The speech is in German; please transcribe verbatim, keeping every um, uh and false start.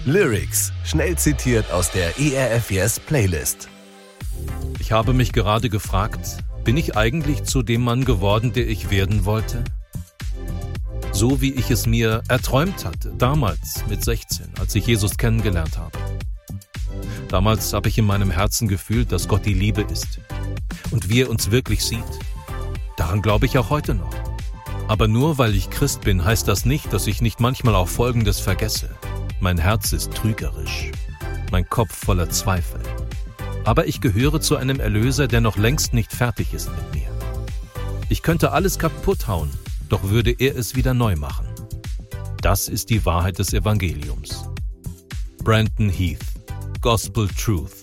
Lyrics, schnell zitiert aus der E R F Yes Playlist. Ich habe mich gerade gefragt, bin ich eigentlich zu dem Mann geworden, der ich werden wollte? So wie ich es mir erträumt hatte, damals mit sechzehn, als ich Jesus kennengelernt habe. Damals habe ich in meinem Herzen gefühlt, dass Gott die Liebe ist und wie er uns wirklich sieht. Daran glaube ich auch heute noch. Aber nur weil ich Christ bin, heißt das nicht, dass ich nicht manchmal auch Folgendes vergesse. Mein Herz ist trügerisch, mein Kopf voller Zweifel. Aber ich gehöre zu einem Erlöser, der noch längst nicht fertig ist mit mir. Ich könnte alles kaputt hauen, doch würde er es wieder neu machen. Das ist die Wahrheit des Evangeliums. Brandon Heath, Gospel Truth.